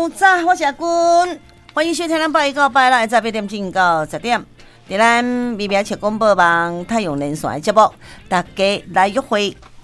早，我是阿君，欢迎收听咱8月到8日早8点钟到10点，在咱微微切广播网太阳连线的节目，大家来约会